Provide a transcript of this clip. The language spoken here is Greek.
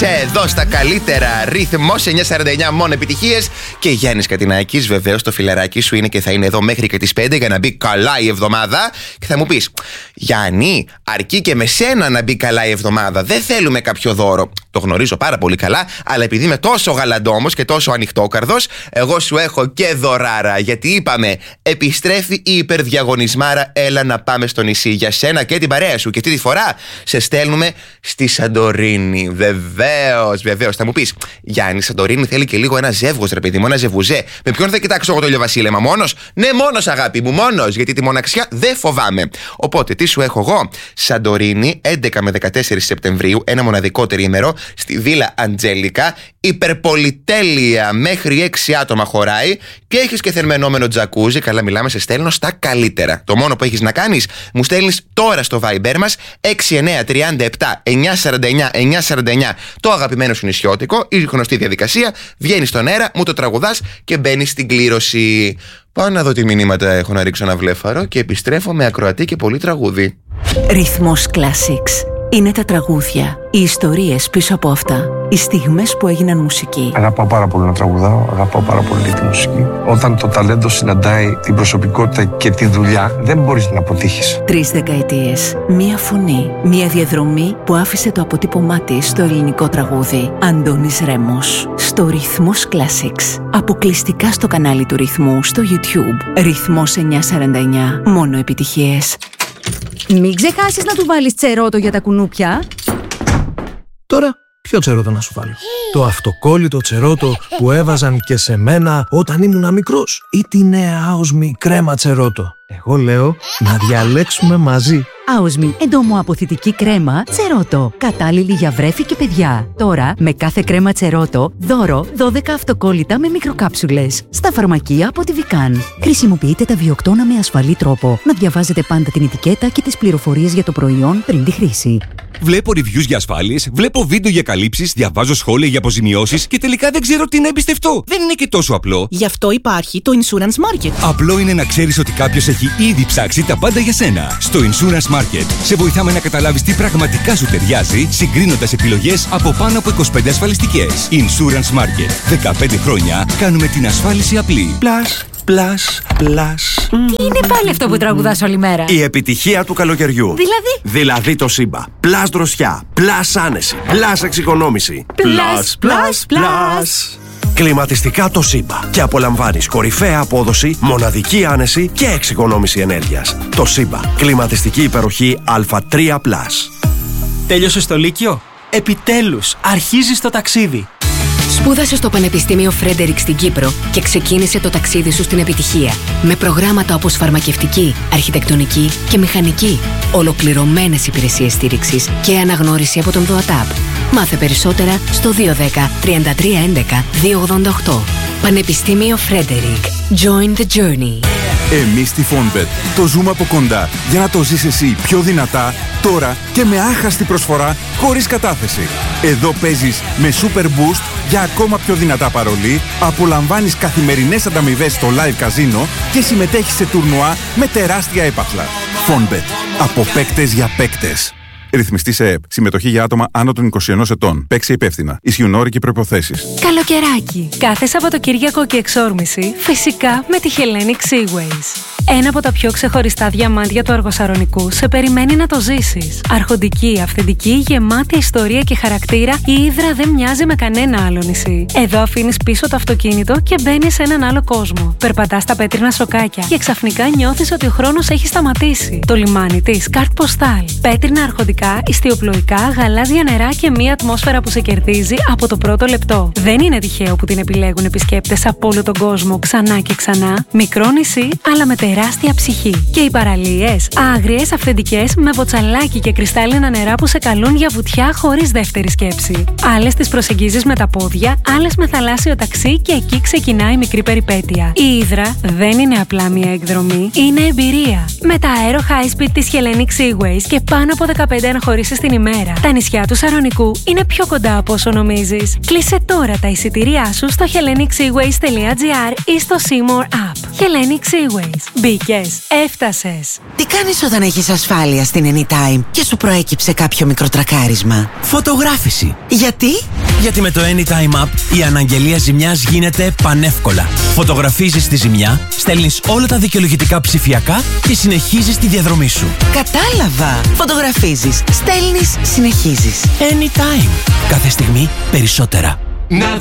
εδώ στα καλύτερα. Ρυθμός 949, μόνο επιτυχίες. Και Γιάννης Κατινάκης, βεβαίως, το φιλαράκι σου είναι και θα είναι εδώ μέχρι και τις 5 για να μπει καλά η εβδομάδα. Και θα μου πεις, Γιάννη, αρκεί και με σένα να μπει καλά η εβδομάδα. Δεν θέλουμε κάποιο δώρο. Το γνωρίζω πάρα πολύ καλά, αλλά επειδή είμαι τόσο γαλαντόμος και τόσο ανοιχτόκαρδος, εγώ σου έχω και δωράρα. Γιατί είπαμε, επιστρέφει η υπερδιαγωνισμάρα. Έλα να πάμε στο νησί για σένα και την παρέα σου. Και αυτή τη φορά σε στέλνουμε στη Σαντορίνη. Βεβαίως. Θα μου πεις, Γιάννη, Σαντορίνη θέλει και λίγο ένα ζεύγος, ρε παιδί μου, ένα ζεβουζέ. Με ποιον θα κοιτάξω εγώ το ηλιοβασίλεμα, μόνος? Ναι, μόνος, αγάπη μου, μόνος. Γιατί τη μοναξιά δεν φοβάμαι. Οπότε, τι σου έχω εγώ? Σαντορίνη, 11 με 14 Σεπτεμβρίου, ένα μοναδικό τριήμερο στη Βίλα Αντζέλικα. Υπερπολιτέλεια, μέχρι 6 άτομα χωράει. Και έχεις και θερμενόμενο τζακούζι. Καλά, μιλάμε, σε στέλνω στα καλύτερα. Το μόνο που έχεις να κάνεις, μου στέλνεις τώρα στο Viber μας 6937 949 949 το αγαπημένο σου νησιώτικο, η γνωστή διαδικασία. Βγαίνεις στον αέρα, μου το τραγουδάς και μπαίνεις στην κλήρωση. Πάω να δω τι μηνύματα έχω να ρίξω ένα βλέφαρο και επιστρέφω με ακροατή και πολύ τραγούδι. Ρυθμός Classics. Είναι τα τραγούδια, οι ιστορίες πίσω από αυτά, οι στιγμές που έγιναν μουσική. Αγαπάω πάρα πολύ να τραγουδάω, αγαπάω πάρα πολύ τη μουσική. Όταν το ταλέντο συναντάει την προσωπικότητα και τη δουλειά, δεν μπορείς να αποτύχεις. 3 δεκαετίες, μία φωνή, μία διαδρομή που άφησε το αποτύπωμά της στο ελληνικό τραγούδι. Αντώνης Ρέμος, στο Ρυθμός Classics. Αποκλειστικά στο κανάλι του Ρυθμού στο YouTube. Ρυθμός 949, μόνο επιτυχίες. Μην ξεχάσεις να του βάλεις τσερότο για τα κουνούπια. Τώρα, ποιο τσερότο να σου βάλω? Το αυτοκόλλητο τσερότο που έβαζαν και σε μένα όταν ήμουνα μικρός, ή τη νέα άοσμη κρέμα τσερότο? Εγώ λέω να διαλέξουμε μαζί. Άοσμη εντομοαποθητική κρέμα τσερότο. Κατάλληλη για βρέφη και παιδιά. Τώρα, με κάθε κρέμα τσερότο, δώρο 12 αυτοκόλλητα με μικροκάψουλες. Στα φαρμακεία από τη Βικάν. Χρησιμοποιείτε τα βιοκτώνα με ασφαλή τρόπο. Να διαβάζετε πάντα την ετικέτα και τις πληροφορίες για το προϊόν πριν τη χρήση. Βλέπω reviews για ασφάλειες, βλέπω βίντεο για καλύψεις, διαβάζω σχόλια για αποζημιώσεις και τελικά δεν ξέρω τι να εμπιστευτώ. Δεν είναι και τόσο απλό. Γι' αυτό υπάρχει το Insurance Market. Απλό είναι να ξέρεις ότι κάποιος έχει ήδη ψάξει τα πάντα για σένα. Στο Insurance Market σε βοηθάμε να καταλάβεις τι πραγματικά σου ταιριάζει, συγκρίνοντας επιλογές από πάνω από 25 ασφαλιστικές. Insurance Market. 15 χρόνια κάνουμε την ασφάλιση απλή. Πλάς. Τι είναι πάλι αυτό που τραγουδάς όλη μέρα? Η επιτυχία του καλοκαιριού. Δηλαδή το Σύμπα. Πλάς δροσιά. Πλάς άνεση. Πλάς εξοικονόμηση. Πλάς. Κλιματιστικά το Σύμπα. Και απολαμβάνεις κορυφαία απόδοση, μοναδική άνεση και εξοικονόμηση ενέργειας. Το Σύμπα. Κλιματιστική υπεροχή Α3+. Τέλειωσες το Λύκειο? Επιτέλους, αρχίζεις το ταξίδι. Σπούδασε στο Πανεπιστήμιο Φρέντερικ στην Κύπρο και ξεκίνησε το ταξίδι σου στην επιτυχία. Με προγράμματα όπως φαρμακευτική, αρχιτεκτονική και μηχανική. Ολοκληρωμένες υπηρεσίες στήριξης και αναγνώριση από τον ΔΟΑΤΑΠ. Μάθε περισσότερα στο 210 33 11 288. Πανεπιστήμιο Φρέντερικ. Join the journey. Εμείς στη Fonbet το ζούμε από κοντά για να το ζεις εσύ πιο δυνατά, τώρα και με άχαστη προσφορά χωρίς κατάθεση. Εδώ παίζεις με Super Boost για ακόμα πιο δυνατά παρολί, απολαμβάνεις καθημερινές ανταμοιβές στο live καζίνο και συμμετέχεις σε τουρνουά με τεράστια έπαθλα. Fonbet. Από παίκτες για παίκτες. Ρυθμιστή σε ΕΕΠ. Συμμετοχή για άτομα άνω των 21 ετών. Παίξε υπεύθυνα. Ισχύουν όροι και προϋποθέσεις. Καλοκαιράκι. Κάθε Σαββατοκύριακο και εξόρμηση, φυσικά με τη Hellenic Seaways. Ένα από τα πιο ξεχωριστά διαμάντια του Αργοσαρονικού σε περιμένει να το ζήσεις. Αρχοντική, αυθεντική, γεμάτη ιστορία και χαρακτήρα, η Ύδρα δεν μοιάζει με κανένα άλλο νησί. Εδώ αφήνεις πίσω το αυτοκίνητο και μπαίνεις σε έναν άλλο κόσμο. Περπατάς στα πέτρινα σοκάκια και ξαφνικά νιώθεις ότι ο χρόνος έχει σταματήσει. Το λιμάνι της, καρτ ποστάλ. Πέτρινα αρχοντικά, ιστιοπλοϊκά, γαλάζια νερά και μια ατμόσφαιρα που σε κερδίζει από το πρώτο λεπτό. Δεν είναι τυχαίο που την επιλέγουν επισκέπτες από όλο τον κόσμο ξανά και ξανά. Μικρό νησί, αλλά με τεράστια ψυχή. Και οι παραλίες, άγριες, αυθεντικές, με βοτσαλάκι και κρυστάλλινα νερά που σε καλούν για βουτιά χωρίς δεύτερη σκέψη. Άλλες τις προσεγγίζεις με τα πόδια, άλλες με θαλάσσιο ταξί και εκεί ξεκινάει η μικρή περιπέτεια. Η Ύδρα δεν είναι απλά μια εκδρομή, είναι εμπειρία. Με τα Aero High Speed της Hellenic Seaways και πάνω από 15 αναχωρήσεις την ημέρα, τα νησιά του Σαρονικού είναι πιο κοντά από όσο νομίζεις. Κλείσε τώρα τα εισιτήριά σου στο hellenicseaways.gr ή στο Seymour App. Hellenic Seaways. Μπήκες, έφτασες. Τι κάνεις όταν έχεις ασφάλεια στην Anytime και σου προέκυψε κάποιο μικρό τρακάρισμα? Φωτογράφηση. Γιατί? Γιατί με το Anytime App η αναγγελία ζημιάς γίνεται πανεύκολα. Φωτογραφίζεις τη ζημιά, στέλνεις όλα τα δικαιολογητικά ψηφιακά και συνεχίζεις τη διαδρομή σου. Κατάλαβα! Φωτογραφίζεις, στέλνεις, συνεχίζεις. Anytime. Κάθε στιγμή περισσότερα. Να